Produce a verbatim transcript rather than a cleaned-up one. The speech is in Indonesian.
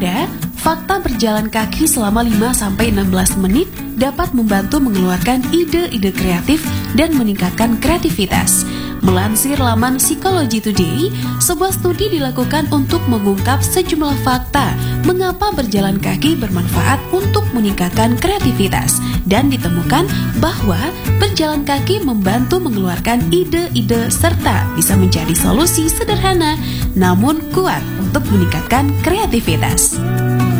Bunda, fakta berjalan kaki selama lima sampai enam belas menit dapat membantu mengeluarkan ide-ide kreatif dan meningkatkan kreativitas. Melansir laman Psychology Today, sebuah studi dilakukan untuk mengungkap sejumlah fakta mengapa berjalan kaki bermanfaat untuk meningkatkan kreativitas, dan ditemukan bahwa berjalan kaki membantu mengeluarkan ide-ide serta bisa menjadi solusi sederhana namun kuat untuk meningkatkan kreativitas.